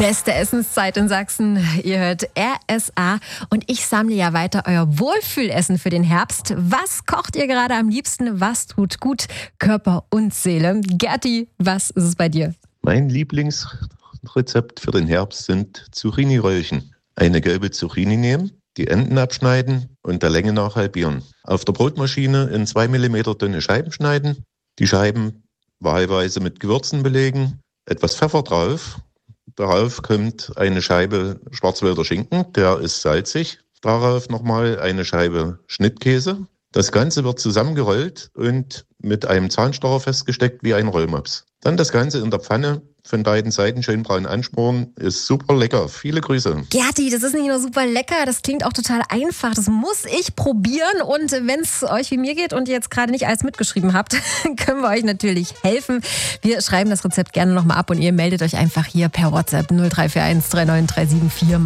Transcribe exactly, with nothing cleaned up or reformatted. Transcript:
Beste Essenszeit in Sachsen. Ihr hört R S A und ich sammle ja weiter euer Wohlfühlessen für den Herbst. Was kocht ihr gerade am liebsten? Was tut gut Körper und Seele? Gerti, was ist es bei dir? Mein Lieblingsrezept für den Herbst sind Zucchini-Röllchen. Eine gelbe Zucchini nehmen, die Enden abschneiden und der Länge nach halbieren. Auf der Brotmaschine in zwei Millimeter dünne Scheiben schneiden. Die Scheiben wahlweise mit Gewürzen belegen. Etwas Pfeffer drauf. Darauf kommt eine Scheibe Schwarzwälder Schinken, der ist salzig. Darauf nochmal eine Scheibe Schnittkäse. Das Ganze wird zusammengerollt und mit einem Zahnstocher festgesteckt wie ein Rollmops. Dann das Ganze in der Pfanne von beiden Seiten schön braun anschmoren. Ist super lecker. Viele Grüße. Gerti, das ist nicht nur super lecker, das klingt auch total einfach. Das muss ich probieren. Und wenn es euch wie mir geht und ihr jetzt gerade nicht alles mitgeschrieben habt, können wir euch natürlich helfen. Wir schreiben das Rezept gerne nochmal ab und ihr meldet euch einfach hier per WhatsApp null drei vier eins drei neun drei sieben vier.